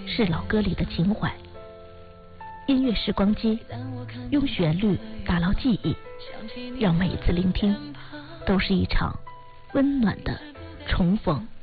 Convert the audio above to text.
是老歌里的情怀。音乐时光机，用旋律打牢记忆，让每一次聆听都是一场温暖的重逢。